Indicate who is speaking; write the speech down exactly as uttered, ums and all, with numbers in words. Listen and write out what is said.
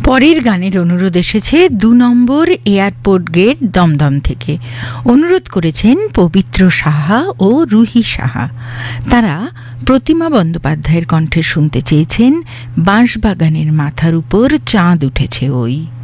Speaker 1: পরের গানের অনুরোধ এসেছে দু নম্বর এয়ারপোর্ট গেট দমদম থেকে। অনুরোধ করেছেন পবিত্র সাহা ও রুহি সাহা। তারা প্রতিমা বন্দ্যোপাধ্যায়ের কণ্ঠে শুনতে চেয়েছেন বাঁশবাগানের মাথার উপর চাঁদ উঠেছে ওই।